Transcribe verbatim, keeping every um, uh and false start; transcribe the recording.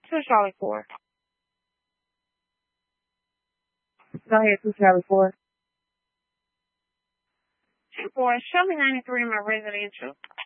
Two Charlie four. Go ahead, two Charlie four. Two four. Show me ninety-three in my residential.